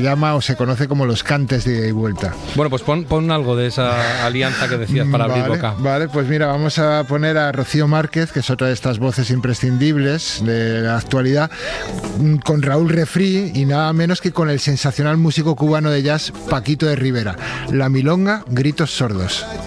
llama o se conoce como los cantes de ida y vuelta. Bueno, pues pon algo de esa alianza que decías para abrir boca. Vale, pues mira, vamos a poner a Rocío Márquez, que es otra de estas voces imprescindibles de la actualidad, con Raúl Refrí y nada menos que con el sensacional músico cubano de jazz Paquito de Rivera. La milonga, Gritos Sordos.